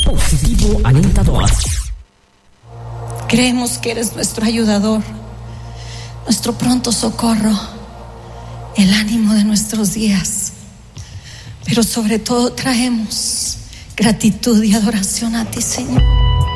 Positivo Alentador. Creemos que eres nuestro ayudador, nuestro pronto socorro, el ánimo de nuestros días. Pero sobre todo traemos gratitud y adoración a ti, Señor.